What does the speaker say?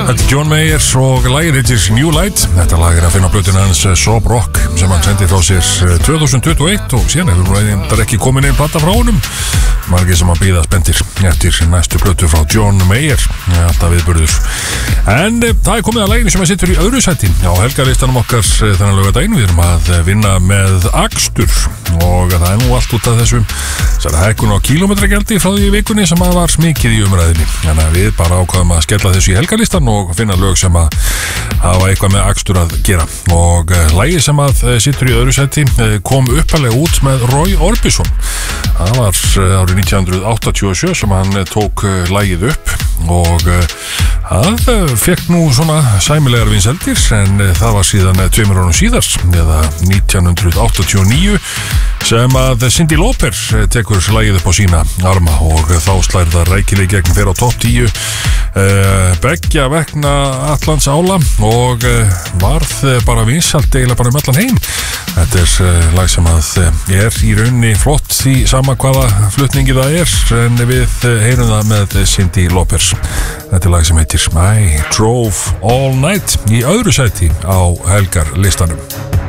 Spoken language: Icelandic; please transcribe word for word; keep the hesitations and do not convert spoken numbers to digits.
Þetta er John Mayer og lagið heitir New Light. Þetta lag er að finna á plötuna hans Sob Rock sem hann sendi frá sér tvö þúsund tuttugu og eitt og síðan hefur það ekki komin inn plata frá honum. Margir sem að bíða spendir eftir næstu plötu frá John Mayer. Alltaf viðburður. En það er komið að laginu sem að sittur í öðru sæti á helgalistanum okkar þennan laugardaginn. Við erum að vinna með akstur og það er nú allt út af þessum þessari hækkun á kílómetragjaldi frá því í vikunni sem að var smikið í umræðinni. Þannig að við bara ákvaðum að skella þessu í helgalistan og finna lög sem að hafa eitthvað með akstur að gera. Og uh, lagið sem að uh, sittur í öðru sæti uh, kom uppalega út með Roy Orbison. Það var uh, árið nítján hundruð áttatíu og sjö sem hann uh, tók uh, lagið upp og uh, það uh, fekk nú svona sæmilegar vinseldir en uh, það var síðan uh, tveimur árum síðar eða nítján hundruð áttatíu og níu sem að Cyndi Lauper uh, tekur lagið upp á sína arma og uh, þá slær það rækilega gegn fyrir á topp tíu uh, beggja vegna Allans ála og uh, varð uh, bara vinsælt eiginlega bara um allan heim. Þetta er uh, lag sem að uh, er í rauninni flott því sama hvaða flutningi það er en við uh, heyrum það með Cyndi Lauper. Þetta er lag sem heitir I Drove All Night í öðru sæti á helgarlistanum.